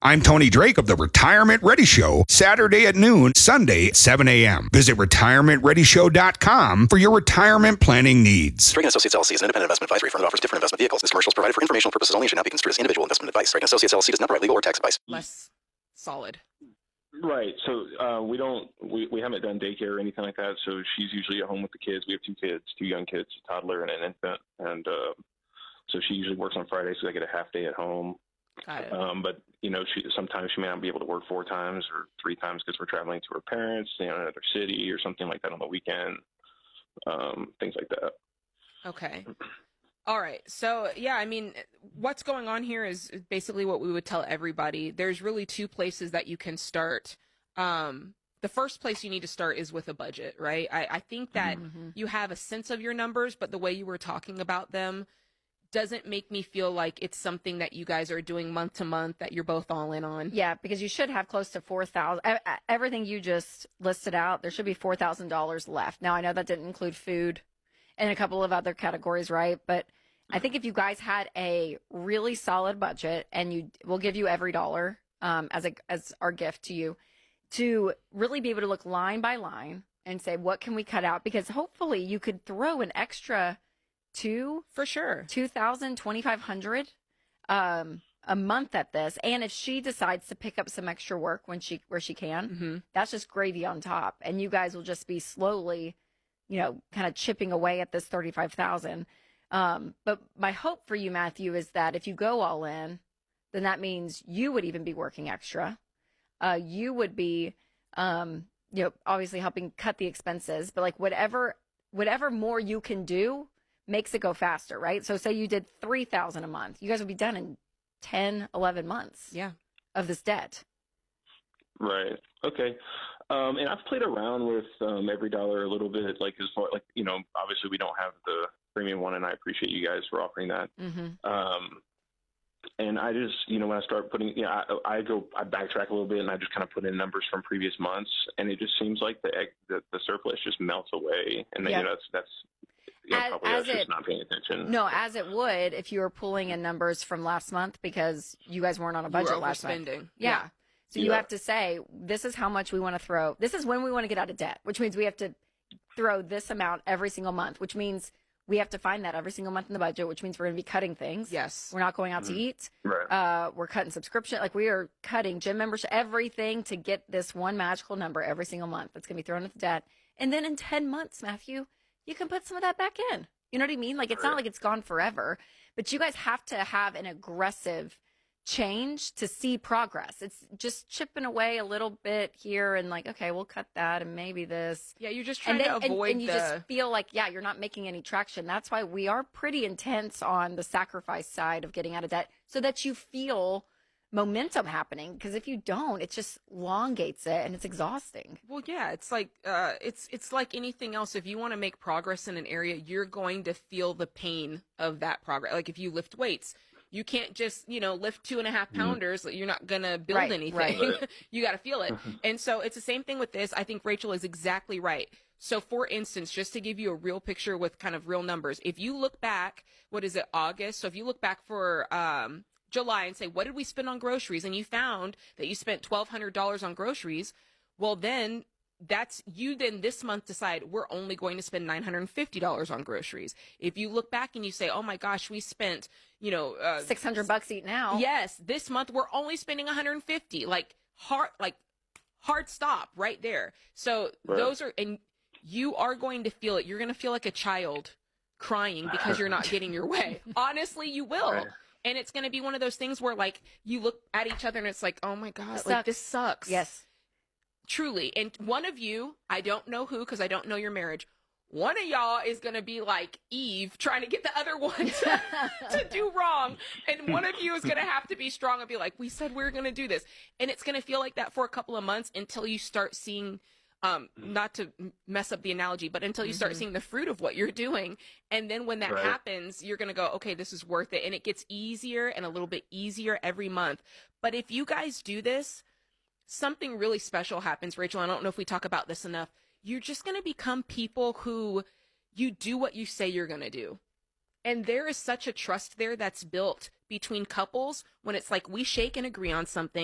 I'm Tony Drake of the Retirement Ready Show, Saturday at noon, Sunday at 7 a.m. Visit retirementreadyshow.com for your retirement planning needs. Drake & Associates LLC is an independent investment advisory firm that offers different investment vehicles. This commercial is provided for informational purposes only and should not be construed as individual investment advice. Drake & Associates LLC does not provide legal or tax advice. Less solid. Right. So we haven't done daycare or anything like that. So she's usually at home with the kids. We have two young kids, a toddler and an infant. And so she usually works on Fridays, so I get a half day at home. Got it. But sometimes she may not be able to work 4 times or 3 times because we're traveling to her parents, in another city or something like that on the weekend. Things like that. Okay. All right. So, yeah, I mean, what's going on here is basically what we would tell everybody. There's really 2 places that you can start. The first place you need to start is with a budget, right? I think that you have a sense of your numbers, but the way you were talking about them doesn't make me feel like it's something that you guys are doing month to month that you're both all in on. Yeah, because you should have close to $4,000. Everything you just listed out, there should be $4,000 left. Now, I know that didn't include food and a couple of other categories, right? But I think if you guys had a really solid budget, and we'll give you every dollar as our gift to you, to really be able to look line by line and say, what can we cut out? Because hopefully you could throw an extra for sure, $2,000, $2,500 a month at this. And if she decides to pick up some extra work where she can, that's just gravy on top. And you guys will just be slowly, kind of chipping away at this $35,000. But my hope for you, Matthew, is that if you go all in, then that means you would even be working extra. You would be, obviously helping cut the expenses, but like whatever more you can do makes it go faster, right? So say you did $3,000 a month, you guys would be done in 10, 11 months of this debt. Right. Okay. And I've played around with every dollar a little bit, like as far obviously we don't have the premium one, and I appreciate you guys for offering that. And I just, when I start putting, I backtrack a little bit and I just kind of put in numbers from previous months, and it just seems like the surplus just melts away, and then that's probably us just not paying attention. No, as it would if you were pulling in numbers from last month because you guys weren't on a budget last month. Yeah. So you have to say, this is how much we want to throw. This is when we want to get out of debt, which means we have to throw this amount every single month, which means we have to find that every single month in the budget, which means we're going to be cutting things. Yes. We're not going out to eat. Right. We're cutting subscription. Like, we are cutting gym membership, everything to get this one magical number every single month that's going to be thrown into debt. And then in 10 months, Matthew, you can put some of that back in. You know what I mean? Like, it's not like it's gone forever, but you guys have to have an aggressive change to see progress. It's just chipping away a little bit here and like, okay, we'll cut that and maybe this. Yeah, you're just trying to avoid and you just feel like, you're not making any traction. That's why we are pretty intense on the sacrifice side of getting out of debt, so that you feel momentum happening, because if you don't, it just elongates it and it's exhausting. Well, yeah, it's like it's like anything else. If you want to make progress in an area, you're going to feel the pain of that progress. Like if you lift weights, you can't just, lift 2.5 pounders. You're not going to build anything. Right. You got to feel it. And so it's the same thing with this. I think Rachel is exactly right. So for instance, just to give you a real picture with kind of real numbers, if you look back, August? So if you look back for July and say, what did we spend on groceries? And you found that you spent $1,200 on groceries. Well, then then this month decide we're only going to spend $950 on groceries. If you look back and you say, oh my gosh, we spent, $600 eat now. Yes. This month we're only spending $150, hard stop right there. So those are, and you are going to feel it. You're going to feel like a child crying because you're not getting your way. Honestly, you will. Right. And it's going to be one of those things where like you look at each other and it's like, oh my God, this sucks. Yes. Truly. And one of you, I don't know who, because I don't know your marriage, one of y'all is going to be like Eve trying to get the other one to do wrong. And one of you is going to have to be strong and be like, we said we were going to do this. And it's going to feel like that for a couple of months until you start seeing, not to mess up the analogy, but until you start seeing the fruit of what you're doing. And then when that happens, you're going to go, okay, this is worth it. And it gets easier and a little bit easier every month. But if you guys do this, something really special happens, Rachel. I don't know if we talk about this enough. You're just going to become people who you do what you say you're going to do. And there is such a trust there that's built between couples when it's like we shake and agree on something.